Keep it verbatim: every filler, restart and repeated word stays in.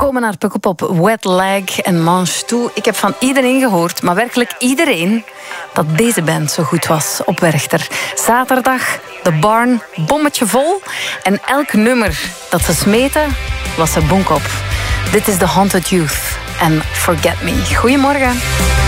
komen naar Pukkelpop, Wet Leg en Mange Tout. Ik heb van iedereen gehoord, maar werkelijk iedereen, dat deze band zo goed was op Werchter. Zaterdag, de barn, bommetje vol. En elk nummer dat ze smeten, was ze bonk op. Dit is The Haunted Youth en Forget Me. Goedemorgen.